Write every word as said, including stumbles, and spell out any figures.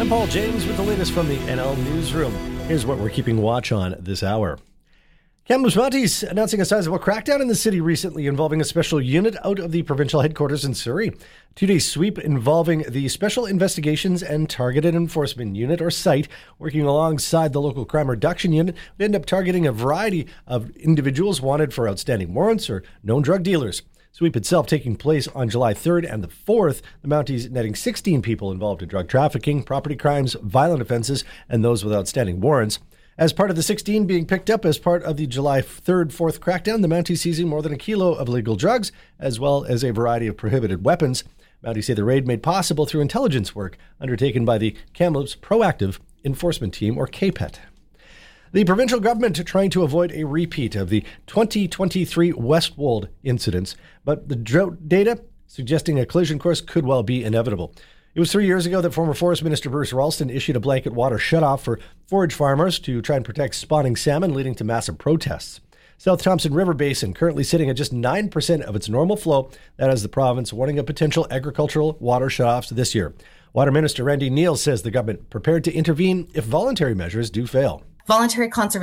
Paul James with the latest from the N L Newsroom. Here's what we're keeping watch on this hour. Kamloops Mounties announcing a sizable crackdown in the city recently involving a special unit out of the provincial headquarters in Surrey. Two-day sweep involving the Special Investigations and Targeted Enforcement Unit, or SITE, working alongside the local crime reduction unit, would end up targeting a variety of individuals wanted for outstanding warrants or known drug dealers. Sweep itself taking place on July third and the fourth, the Mounties netting sixteen people involved in drug trafficking, property crimes, violent offenses, and those with outstanding warrants. As part of the sixteen being picked up as part of the July third fourth crackdown, the Mounties seizing more than a kilo of illegal drugs, as well as a variety of prohibited weapons. Mounties say the raid made possible through intelligence work undertaken by the Kamloops Proactive Enforcement Team, or K P E T. The provincial government trying to avoid a repeat of the twenty twenty-three Westwold incidents, but the drought data suggesting a collision course could well be inevitable. It was three years ago that former Forest Minister Bruce Ralston issued a blanket water shutoff for forage farmers to try and protect spawning salmon, leading to massive protests. South Thompson River Basin currently sitting at just nine percent of its normal flow. That has the province warning of potential agricultural water shutoffs this year. Water Minister Randy Neal says the government prepared to intervene if voluntary measures do fail. Voluntary conservation